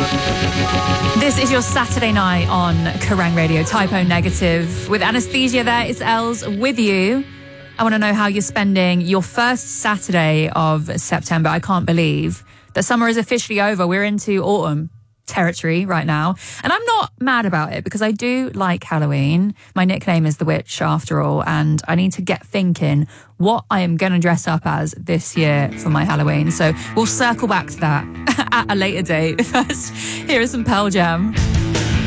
This is your Saturday night on Kerrang Radio, Type O Negative. With Anesthesia there, it's Els with you. I want to know how you're spending your first Saturday of September. I can't believe that summer is officially over. We're into autumn territory right now. And I'm not mad about it because I do like Halloween. My nickname is The Witch after all, and I need to get thinking what I am going to dress up as this year for my Halloween. So we'll circle back to that at a later date. First, here is some Pearl Jam.